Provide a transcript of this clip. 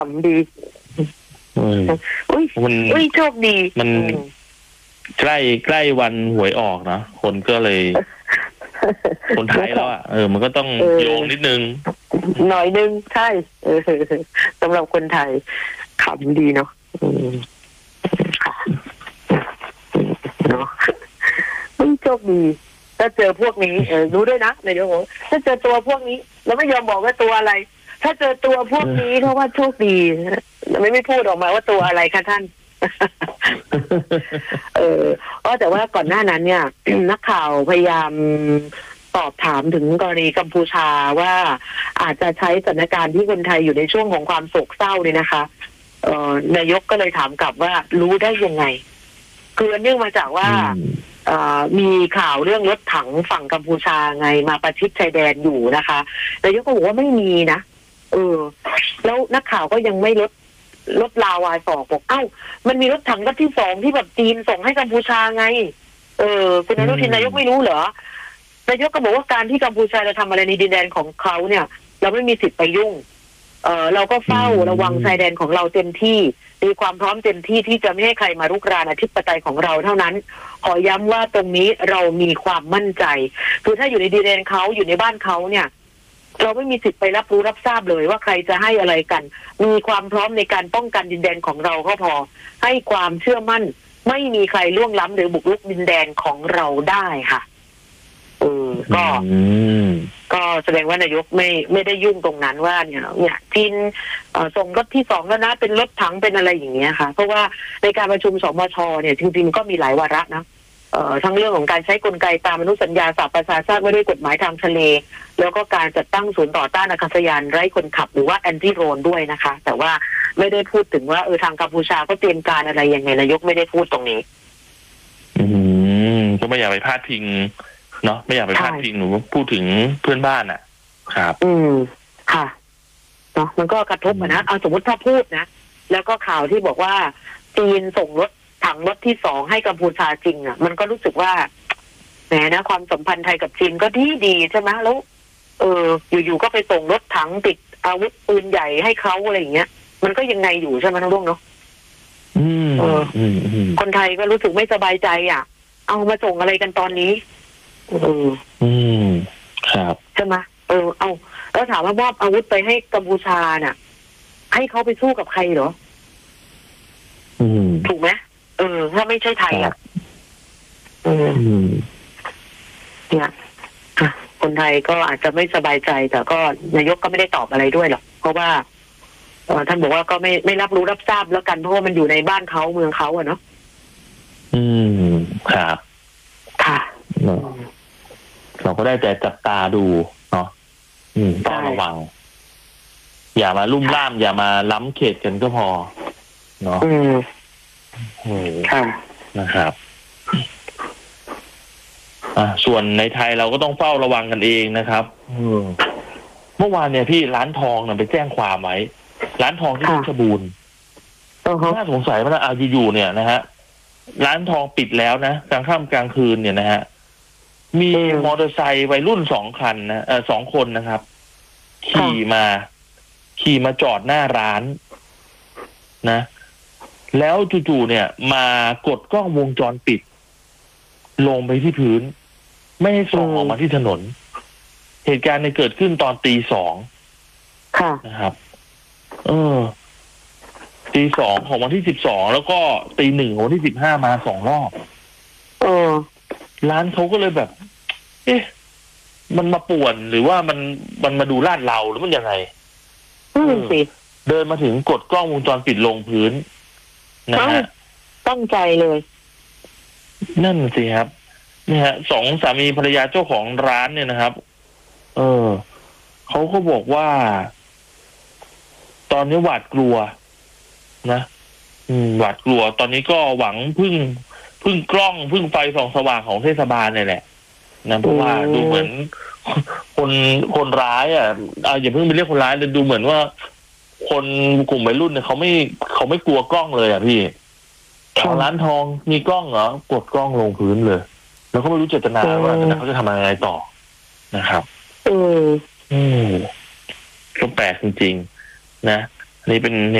ดี อุ้ยโชคดีมันใกล้วันหวยออกนะคนก็เลย คนไทยแล้วอ่ะมันก็ต้องโยงนิดนึงหน่อยนึงใช่สำหรับคนไทยขำดีเนาะเนาะโชคดีถ้าเจอพวกนี้รู้ด้วยนะนายกบอกถ้าเจอตัวพวกนี้แล้วไม่ยอมบอกว่าตัวอะไรถ้าเจอตัวพวกนี้เพราะว่าโชคดีไม่พูดออกมาว่าตัวอะไรคะท่านแต่ว่าก่อนหน้านั้นเนี่ยนักข่าวพยายามสอบถามถึงกรณีกัมพูชาว่าอาจจะใช้สถานการณ์ที่คนไทยอยู่ในช่วงของความโศกเศร้าเนี่ยนะคะนายกก็เลยถามกลับว่ารู้ได้ยังไงคือเนื่องมาจากว่ามีข่าวเรื่องรถถังฝั่งกัมพูชาไงมาประชิดชายแดนอยู่นะคะนายกก็บอกว่าไม่มีนะแล้วนักข่าวก็ยังไม่ลดลาวายบอกมันมีรถถังรถที่2ที่แบบจีนส่งให้กัมพูชาไงคุณอนุทินนายกไม่รู้เหรอนายกก็บอกว่าการที่กัมพูชาจะทำอะไรในดินแดนของเขาเนี่ยเราไม่มีสิทธิ์ไปยุ่งเราก็เฝ้าระวังชายแดนของเราเต็มที่มีความพร้อมเต็มที่ที่จะไม่ให้ใครมารุกรานอธิปไตยของเราเท่านั้นขอย้ำว่าตรงนี้เรามีความมั่นใจคือถ้าอยู่ในดินแดนเขาอยู่ในบ้านเขาเนี่ยเราไม่มีสิทธิ์ไปรับรู้รับทราบเลยว่าใครจะให้อะไรกันมีความพร้อมในการป้องกันดินแดนของเราก็พอให้ความเชื่อมั่นไม่มีใครล่วงล้ำหรือบุกรุกดินแดนของเราได้ค่ะก็แสดงว่านายกไม่ได้ยุ่งตรงนั้นว่าเนี่ยจีนส่งรถที่2แล้วนะเป็นรถถังเป็นอะไรอย่างเงี้ยค่ะเพราะว่าในการประชุมสมช.เนี่ยจริงๆก็มีหลายวาระนะทั้งเรื่องของการใช้กลไกตามอนุสัญญาสหประชาชาติว่าด้วยกฎหมายทางทะเลแล้วก็การจัดตั้งศูนย์ต่อต้านอากาศยานไร้คนขับหรือว่าแอนตี้โดรนด้วยนะคะแต่ว่าไม่ได้พูดถึงว่าทางกัมพูชาก็เตรียมการอะไรยังไงนายกไม่ได้พูดตรงนี้ก็ไม่อยากไปพาดพิงเนาะไม่อยากไปพาดพิงหนูพูดถึงเพื่อนบ้านอ่ะครับค่ะเนาะมันก็กระทบนะเอาสมมติถ้าพูดนะแล้วก็ข่าวที่บอกว่าจีนส่งรถถังรถที่2ให้กัมพูชาจริงอ่ะมันก็รู้สึกว่าแหมนะความสัมพันธ์ไทยกับจีนก็ดีใช่ไหมแล้วอยู่ๆก็ไปส่งรถถังติดอาวุธปืนใหญ่ให้เขาอะไรอย่างเงี้ยมันก็ยังไงอยู่ใช่ไหมน้องลุงเนาะคนไทยก็รู้สึกไม่สบายใจอ่ะเอามาส่งอะไรกันตอนนี้ครับใช่ไหมเอาแล้วถามว่ามอบอาวุธไปให้กัมพูชาน่ะให้เขาไปสู้กับใครเหรอถูกไหมถ้าไม่ใช่ไทยอ่ะเนี่ยคนไทยก็อาจจะไม่สบายใจแต่ก็นายกก็ไม่ได้ตอบอะไรด้วยหรอกเพราะว่าท่านบอกว่าก็ไม่รับรู้รับทราบแล้วกันเพราะว่ามันอยู่ในบ้านเขาเมืองเขาอะเนาะครับค่ะเราก็ได้แต่จับตาดูเนาะต้องระวังอย่ามาลุ่มล่ามอย่ามาล้ำเขตกันก็พอเนาะนะครับส่วนในไทยเราก็ต้องเฝ้าระวังกันเองนะครับเมื่อวานเนี่ยพี่ร้านทองไปแจ้งความไว้ร้านทองที่เพชรบูรณ์น่าสงสัยมากอยู่ๆเนี่ยนะฮะร้านทองปิดแล้วนะกลางค่ำกลางคืนเนี่ยนะฮะมีมอเตอร์ไซค์วัยรุ่น2 คันนะ2 คนนะครับขี่มาจอดหน้าร้านนะแล้วจู่ๆเนี่ยมากดกล้องวงจรปิดลงไปที่พื้นไม่ให้ส่องออกมาที่ถนนเหตุการณ์เนี่ยเกิดขึ้นตอนตี 2นะครับตี 2ของวันที่12แล้วก็ตี 1ของวันที่15มา2 รอบร้านเขาก็เลยแบบมันมาป่วนหรือว่ามันมาดูลาดเราหรือมันยังไงเดินมาถึงกดกล้องวงจรปิดลงพื้นนะฮะตั้งใจเลยนั่นสิครับเนี่ยฮะ2 สามีภรรยาเจ้าของร้านเนี่ยนะครับเขาก็บอกว่าตอนนี้หวาดกลัวนะหวาดกลัวตอนนี้ก็หวังพึ่งกล้องพึ่งไฟส่องสว่างของเทศบาลนี่แหละนะเพราะว่าดูเหมือนคนร้ายอย่าเพิ่งไปเรียกคนร้ายเลยดูเหมือนว่าคนกลุ่มวัยรุ่นเนี่ยเขาไม่กลัวกล้องเลยพี่ร้านทองมีกล้องเหรอกดกล้องลงพื้นเลยแล้วก็ไม่รู้เจตนาว่าเขาจะทำอะไรต่อนะครับก็แปลกจริงๆนะนี่เป็น